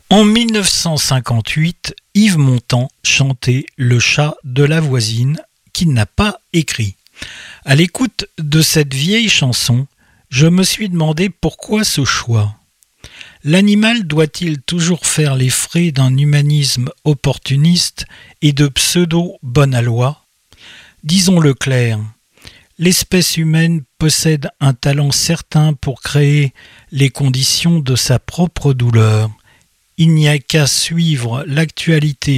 En 1958, Yves Montand chantait Le chat de la voisine, qu'il n'a pas écrit. À l'écoute de cette vieille chanson, je me suis demandé pourquoi ce choix. L'animal doit-il toujours faire les frais d'un humanisme opportuniste et de pseudo-bonne à loi ? Disons-le clair, l'espèce humaine possède un talent certain pour créer les conditions de sa propre douleur. Il n'y a qu'à suivre l'actualité